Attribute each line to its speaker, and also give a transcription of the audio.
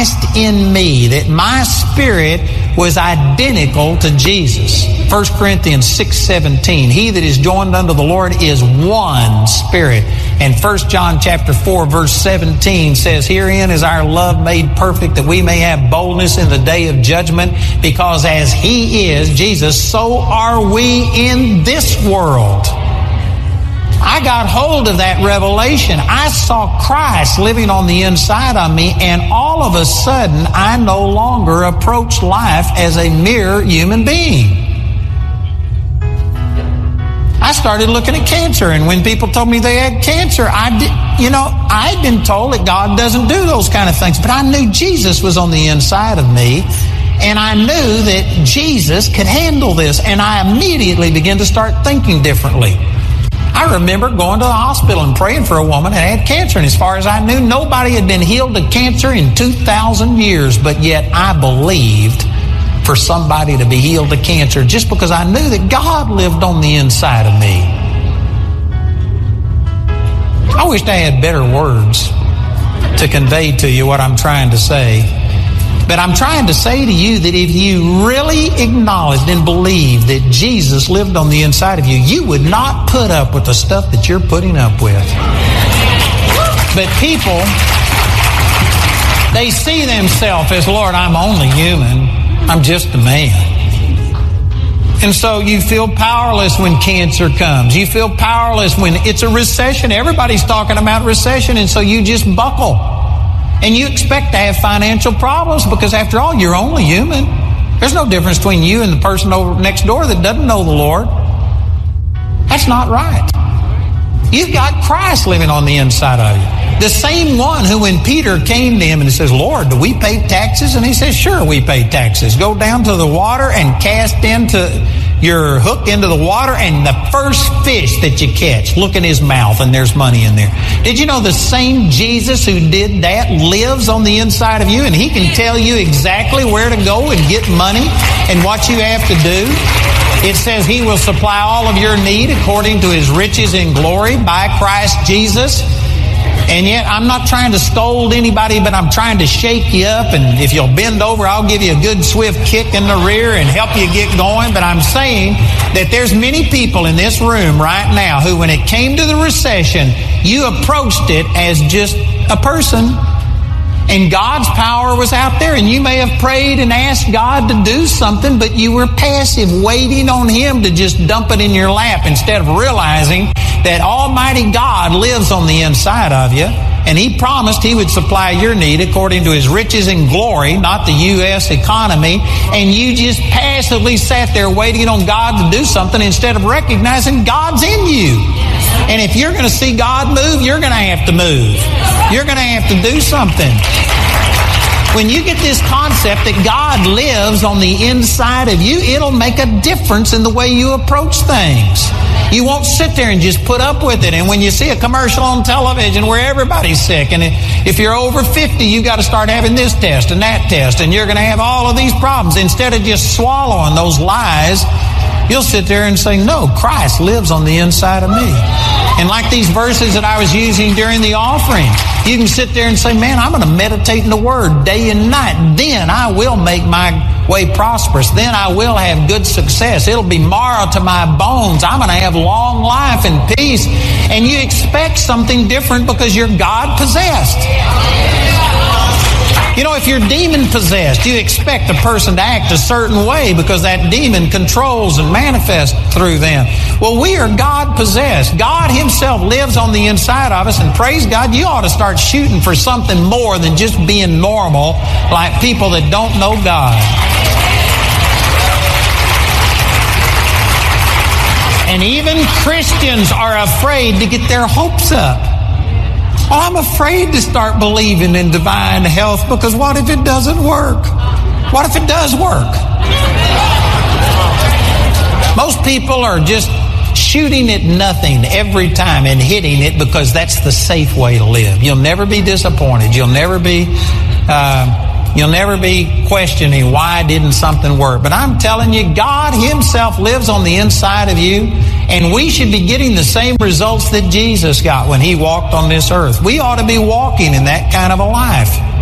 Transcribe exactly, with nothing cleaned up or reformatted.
Speaker 1: Christ in me, that my spirit was identical to Jesus. First Corinthians six seventeen, he that is joined unto the Lord is one spirit. And First John chapter four verse seventeen says, herein is our love made perfect, that we may have boldness in the day of judgment, because as he is, Jesus, so are we in this world. I got hold of that revelation. I saw Christ living on the inside of me, and all of a sudden, I no longer approach life as a mere human being. I started looking at cancer, and when people told me they had cancer, I did, you know, I'd been told that God doesn't do those kind of things, but I knew Jesus was on the inside of me, and I knew that Jesus could handle this, and I immediately began to start thinking differently. I remember going to the hospital and praying for a woman that had cancer, and as far as I knew, nobody had been healed of cancer in two thousand years, but yet I believed for somebody to be healed of cancer just because I knew that God lived on the inside of me. I wished I had better words to convey to you what I'm trying to say. But I'm trying to say to you that if you really acknowledged and believed that Jesus lived on the inside of you, you would not put up with the stuff that you're putting up with. But people, they see themselves as, Lord, I'm only human. I'm just a man. And so you feel powerless when cancer comes. You feel powerless when it's a recession. Everybody's talking about recession, and so you just buckle. And you expect to have financial problems because, after all, you're only human. There's no difference between you and the person over next door that doesn't know the Lord. That's not right. You've got Christ living on the inside of you. The same one who, when Peter came to him and says, Lord, do we pay taxes? And he says, sure, we pay taxes. Go down to the water and cast into your hook into the water, and the first fish that you catch, look in his mouth, and there's money in there. Did you know the same Jesus who did that lives on the inside of you, and he can tell you exactly where to go and get money and what you have to do? It says he will supply all of your need according to his riches in glory by Christ Jesus. And yet, I'm not trying to scold anybody, but I'm trying to shake you up. And if you'll bend over, I'll give you a good swift kick in the rear and help you get going. But I'm saying that there's many people in this room right now who, when it came to the recession, you approached it as just a person. And God's power was out there, and you may have prayed and asked God to do something, but you were passive, waiting on him to just dump it in your lap instead of realizing that Almighty God lives on the inside of you, and he promised he would supply your need according to his riches and glory, not the U S economy, and you just passively sat there waiting on God to do something instead of recognizing God's in you. And if you're going to see God move, you're going to have to move. You're going to have to do something. When you get this concept that God lives on the inside of you, it'll make a difference in the way you approach things. You won't sit there and just put up with it. And when you see a commercial on television where everybody's sick, and if you're over fifty, you got to start having this test and that test, and you're going to have all of these problems. Instead of just swallowing those lies, you'll sit there and say, no, Christ lives on the inside of me. And like these verses that I was using during the offering, you can sit there and say, man, I'm going to meditate in the Word day and night. Then I will make my way prosperous. Then I will have good success. It'll be marrow to my bones. I'm going to have long life and peace. And you expect something different because you're God-possessed. You know, if you're demon-possessed, you expect a person to act a certain way because that demon controls and manifests through them. Well, we are God-possessed. God himself lives on the inside of us, and praise God, you ought to start shooting for something more than just being normal like people that don't know God. And even Christians are afraid to get their hopes up. Well, I'm afraid to start believing in divine health because what if it doesn't work? What if it does work? Most people are just shooting at nothing every time and hitting it because that's the safe way to live. You'll never be disappointed. You'll never be, uh, you'll never be questioning why didn't something work. But I'm telling you, God himself lives on the inside of you. And we should be getting the same results that Jesus got when he walked on this earth. We ought to be walking in that kind of a life.